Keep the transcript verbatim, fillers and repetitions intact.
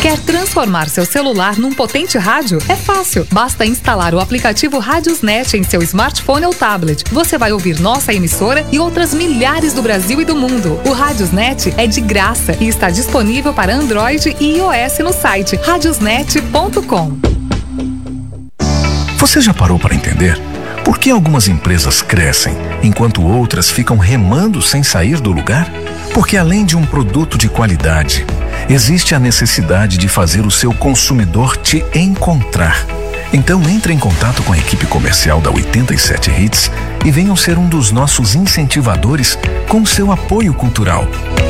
Quer transformar seu celular num potente rádio? É fácil. Basta instalar o aplicativo Radiosnet em seu smartphone ou tablet. Você vai ouvir nossa emissora e outras milhares do Brasil e do mundo. O Radiosnet é de graça e está disponível para Android e iOS no site radiosnet ponto com. Você já parou para entender por que algumas empresas crescem enquanto outras ficam remando sem sair do lugar? Porque além de um produto de qualidade, existe a necessidade de fazer o seu consumidor te encontrar. Então entre em contato com a equipe comercial da oitenta e sete Hits e venham ser um dos nossos incentivadores com seu apoio cultural.